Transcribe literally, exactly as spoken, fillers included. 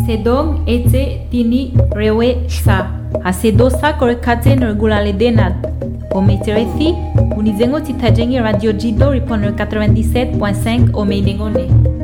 Sedong ete tini rewe sa. Hasedo sa korekate nergulale denad. Ometerethi, unizengo titajengi radio jido ripon quatre-vingt-dix-sept point cinq o meinengone.